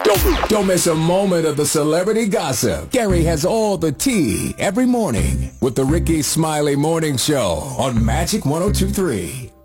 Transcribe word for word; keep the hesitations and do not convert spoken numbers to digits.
Don't, don't miss a moment of the celebrity gossip. Gary has all the tea every morning with the Ricky Smiley Morning Show on Magic one oh two three.